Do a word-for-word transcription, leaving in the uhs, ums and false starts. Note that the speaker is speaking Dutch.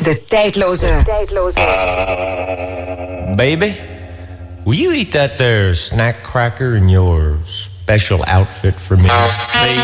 De tijdloze. De tijdloze. Baby, will you eat that there snack cracker in your special outfit for me? Baby.